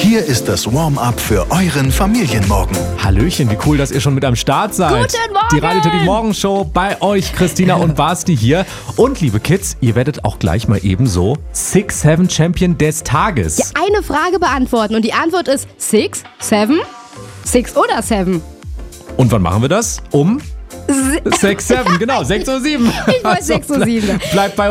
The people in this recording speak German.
Hier ist das Warm-up für euren Familienmorgen. Hallöchen, wie cool, dass ihr schon mit am Start seid. Guten Morgen! Die Radio Teddy Morgenshow bei euch, Christina und Basti hier. Und liebe Kids, ihr werdet auch gleich mal ebenso 6-7 Champion des Tages. Ja, eine Frage beantworten und die Antwort ist 6, 7, 6 oder 7. Und wann machen wir das? Um 6-7, genau, 6:07 Uhr. Ich wollte 6:07 Uhr. Bleibt bei